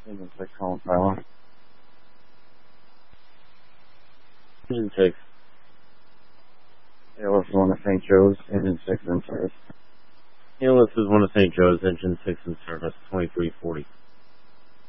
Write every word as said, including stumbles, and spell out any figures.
Engine six, calling Tyler. Engine six. Yeah, this is one of Saint Joe's, Engine six in service. Yeah, this is one of Saint Joe's, Engine six in service, twenty-three forty.